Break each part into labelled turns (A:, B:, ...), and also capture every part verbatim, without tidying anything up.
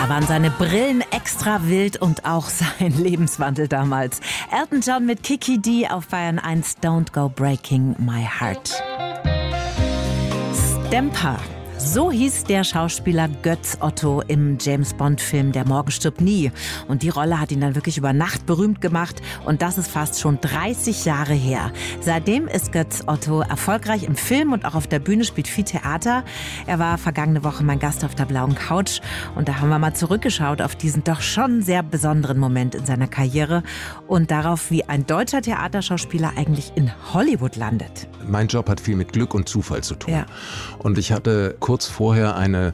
A: Da waren seine Brillen extra wild und auch sein Lebenswandel damals. Elton John mit Kiki D auf Bayern eins, Don't Go Breaking My Heart. Stamper. So hieß der Schauspieler Götz Otto im James-Bond-Film Der Morgen stirbt nie. Und die Rolle hat ihn dann wirklich über Nacht berühmt gemacht. Und das ist fast schon dreißig Jahre her. Seitdem ist Götz Otto erfolgreich im Film und auch auf der Bühne, spielt viel Theater. Er war vergangene Woche mein Gast auf der blauen Couch. Und da haben wir mal zurückgeschaut auf diesen doch schon sehr besonderen Moment in seiner Karriere. Und darauf, wie ein deutscher Theaterschauspieler eigentlich in Hollywood landet.
B: Mein Job hat viel mit Glück und Zufall zu tun.
A: Ja.
B: Und ich hatte kurz vorher eine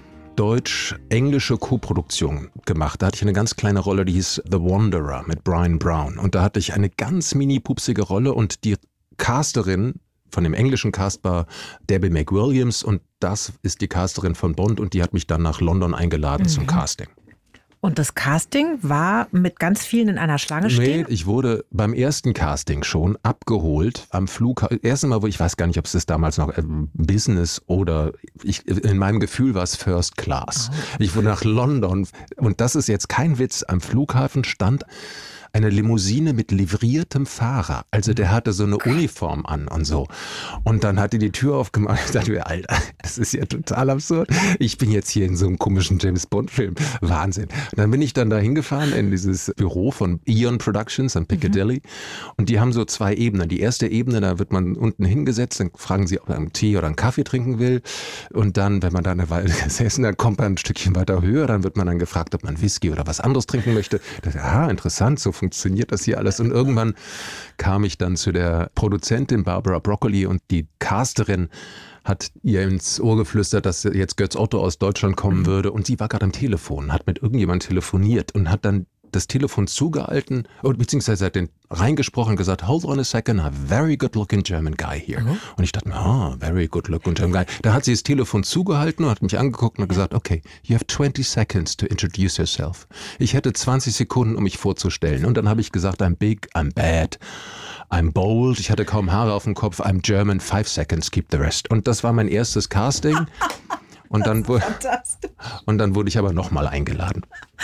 B: deutsch-englische Koproduktion gemacht. Da hatte ich eine ganz kleine Rolle, die hieß The Wanderer mit Brian Brown. Und da hatte ich eine ganz mini-pupsige Rolle und die Casterin von dem englischen Cast war Debbie McWilliams und das ist die Casterin von Bond und die hat mich dann nach London eingeladen mhm. zum Casting.
A: Und das Casting war mit ganz vielen in einer Schlange stehen?
B: Nee, ich wurde beim ersten Casting schon abgeholt am Flughafen. Erstens mal, wo ich weiß gar nicht, ob es das damals noch äh, Business oder ich, in meinem Gefühl war es First Class. Oh. Ich wurde nach London und das ist jetzt kein Witz. Am Flughafen stand eine Limousine mit livriertem Fahrer. Also der hatte so eine Uniform an und so. Und dann hat die die Tür aufgemacht und ich dachte mir, Alter, das ist ja total absurd. Ich bin jetzt hier in so einem komischen James-Bond-Film. Wahnsinn. Und dann bin ich dann da hingefahren in dieses Büro von Eon Productions am Piccadilly. Mhm. Und die haben so zwei Ebenen. Die erste Ebene, da wird man unten hingesetzt, dann fragen sie, ob man einen Tee oder einen Kaffee trinken will. Und dann, wenn man da eine Weile gesessen, dann kommt man ein Stückchen weiter höher, dann wird man dann gefragt, ob man Whisky oder was anderes trinken möchte. Da dachte ich, ah, interessant, so funktioniert das hier alles. Und irgendwann kam ich dann zu der Produzentin Barbara Broccoli und die Casterin hat ihr ins Ohr geflüstert, dass jetzt Götz Otto aus Deutschland kommen würde. Und sie war gerade am Telefon, hat mit irgendjemand telefoniert und hat dann das Telefon zugehalten, beziehungsweise hat den reingesprochen und gesagt, hold on a second, a very good looking German guy here. Mhm. Und ich dachte mir, ah, oh, very good looking German guy. Da hat sie das Telefon zugehalten und hat mich angeguckt und hat gesagt, okay, you have twenty seconds to introduce yourself. Ich hätte zwanzig Sekunden, um mich vorzustellen. Und dann habe ich gesagt, I'm big, I'm bad, I'm bold. Ich hatte kaum Haare auf dem Kopf, I'm German, five seconds, keep the rest. Und das war mein erstes Casting. Und dann, wurde, und dann wurde ich aber nochmal eingeladen.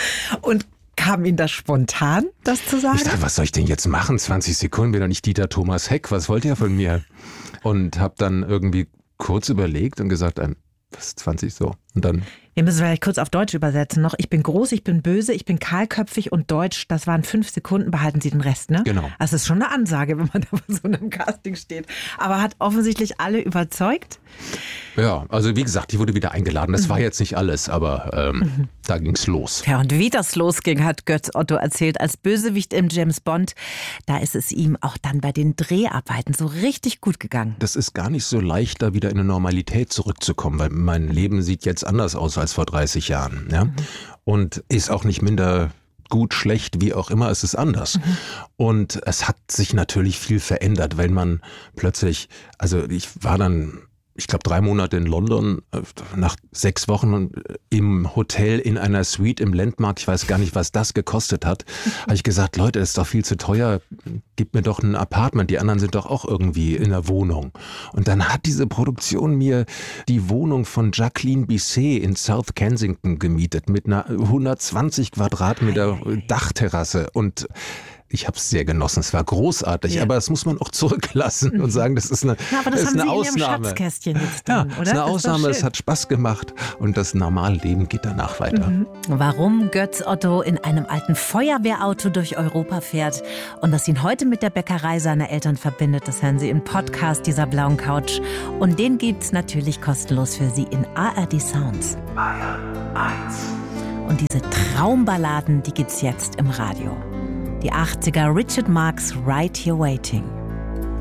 A: Und kam Ihnen das spontan, das zu sagen?
B: Ich dachte, was soll ich denn jetzt machen? zwanzig Sekunden, bin doch nicht Dieter Thomas Heck. Was wollt ihr von mir? Und habe dann irgendwie kurz überlegt und gesagt, was zwanzig so? Und dann...
A: Wir müssen vielleicht kurz auf Deutsch übersetzen noch. Ich bin groß, ich bin böse, ich bin kahlköpfig und deutsch. Das waren fünf Sekunden, behalten Sie den Rest, ne?
B: Genau.
A: Das ist schon eine Ansage, wenn man da bei so einem Casting steht. Aber hat offensichtlich alle überzeugt?
B: Ja, also wie gesagt, ich wurde wieder eingeladen. Das mhm. war jetzt nicht alles, aber ähm, mhm. da ging's los.
A: Ja, und wie das losging, hat Götz Otto erzählt. Als Bösewicht im James Bond, da ist es ihm auch dann bei den Dreharbeiten so richtig gut gegangen.
B: Das ist gar nicht so leicht, da wieder in eine Normalität zurückzukommen, weil mein Leben sieht jetzt anders aus als vor dreißig Jahren. Ja? Mhm. Und ist auch nicht minder gut, schlecht, wie auch immer, es ist anders. Mhm. Und es hat sich natürlich viel verändert, wenn man plötzlich, also ich war dann... ich glaube, drei Monate in London, nach sechs Wochen im Hotel in einer Suite im Landmark, ich weiß gar nicht, was das gekostet hat, habe ich gesagt, Leute, das ist doch viel zu teuer, gib mir doch ein Apartment, die anderen sind doch auch irgendwie in der Wohnung. Und dann hat diese Produktion mir die Wohnung von Jacqueline Bisset in South Kensington gemietet, mit einer hundertzwanzig Quadratmeter Dachterrasse und ich habe es sehr genossen, es war großartig, ja. aber das muss man auch zurücklassen und sagen, das ist eine,
A: ja, aber das,
B: das ist
A: haben
B: eine
A: Sie
B: Ausnahme.
A: In Ihrem Schatzkästchen jetzt drin,
B: ja,
A: oder?
B: Das ist eine
A: das
B: Ausnahme, es hat Spaß gemacht und das normale Leben geht danach weiter.
A: Mhm. Warum Götz Otto in einem alten Feuerwehrauto durch Europa fährt und was ihn heute mit der Bäckerei seiner Eltern verbindet, das hören Sie im Podcast dieser blauen Couch. Und den gibt's natürlich kostenlos für Sie in A R D Sounds.
C: Bayern eins.
A: Und diese Traumballaden, die gibt's jetzt im Radio. Die achtziger Richard Marx Right Here Waiting.